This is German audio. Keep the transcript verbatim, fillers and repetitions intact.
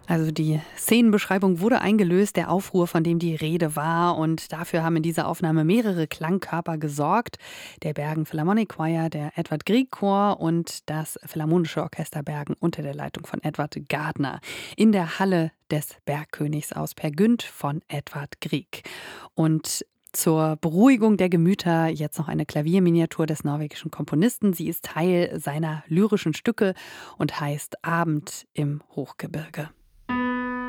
Also die Szenenbeschreibung wurde eingelöst, der Aufruhr, von dem die Rede war. Und dafür haben in dieser Aufnahme mehrere Klangkörper gesorgt. Der Bergen Philharmonic Choir, der Edvard Grieg Chor und das Philharmonische Orchester Bergen unter der Leitung von Edward Gardner in der Halle des Bergkönigs aus Per Gynt von Edvard Grieg. Und zur Beruhigung der Gemüter jetzt noch eine Klavierminiatur des norwegischen Komponisten. Sie ist Teil seiner lyrischen Stücke und heißt Abend im Hochgebirge.